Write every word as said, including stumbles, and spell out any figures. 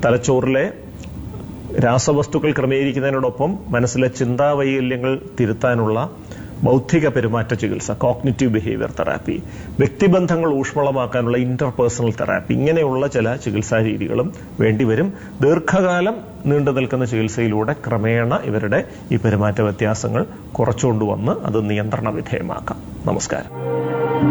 തലച്ചോറിലെ രാസവസ്തുക്കൾ ക്രമീകരിക്കുന്നതിനോടൊപ്പം മനസ്സിലെ ചിന്താവൈകല്യങ്ങൾ തിരുത്താനുള്ള ബൗദ്ധിക പെരുമാറ്റ ചികിത്സ, cognitive behaviour therapy, വ്യക്തിബന്ധങ്ങൾ ഊഷ്മളമാക്കാനുള്ള interpersonal therapy, ഇങ്ങനെയുള്ള ചില ചികിത്സാ രീതികളും വേണ്ടിവരും. ദീർഘകാലം നീണ്ടു നിൽക്കുന്ന ചികിത്സയിലൂടെ ക്രമേണ ഇവരുടെ ഈ പെരുമാറ്റ വ്യത്യാസങ്ങൾ കുറച്ചുകൊണ്ടുവന്ന് അത് നിയന്ത്രണ വിധേയമാക്കാം. നമസ്കാരം.